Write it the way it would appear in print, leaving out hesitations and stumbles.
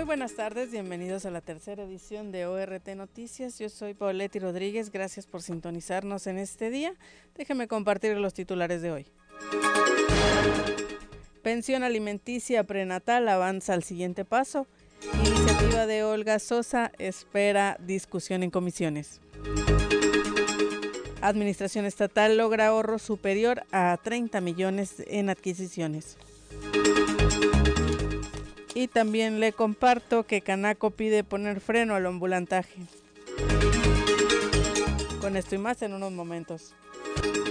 Muy buenas tardes, bienvenidos a la tercera edición de ORT Noticias. Yo soy Paoletti Rodríguez, gracias por sintonizarnos en este día. Déjenme compartir los titulares de hoy. Pensión alimenticia prenatal avanza al siguiente paso. Iniciativa de Olga Sosa espera discusión en comisiones. Administración estatal logra ahorro superior a 30 millones en adquisiciones. Y también le comparto que Canaco pide poner freno al ambulantaje. Con esto y más en unos momentos.